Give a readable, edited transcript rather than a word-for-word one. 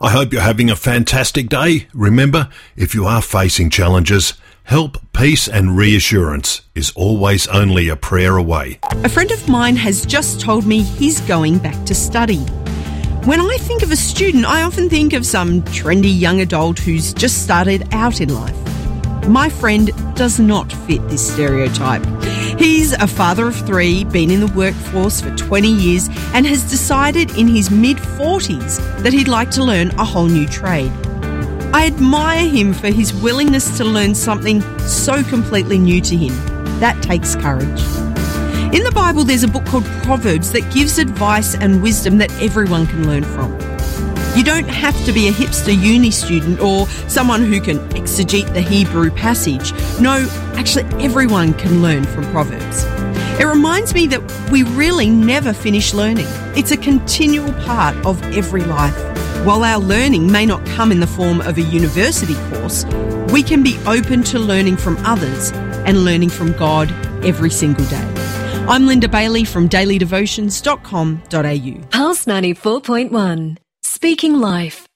I hope you're having a fantastic day. Remember, if you are facing challenges, help, peace and reassurance is always only a prayer away. A friend of mine has just told me he's going back to study. When I think of a student, I often think of some trendy young adult who's just started out in life. My friend does not fit this stereotype. He's a father of 3, been in the workforce for 20 years and has decided in his mid-40s that he'd like to learn a whole new trade. I admire him for his willingness to learn something so completely new to him. That takes courage. In the Bible, there's a book called Proverbs that gives advice and wisdom that everyone can learn from. You don't have to be a hipster uni student or someone who can exegete the Hebrew passage. No, actually everyone can learn from Proverbs. It reminds me that we really never finish learning. It's a continual part of every life. While our learning may not come in the form of a university course, we can be open to learning from others and learning from God every single day. I'm Linda Bailey from dailydevotions.com.au. Pulse 94.1, Speaking Life.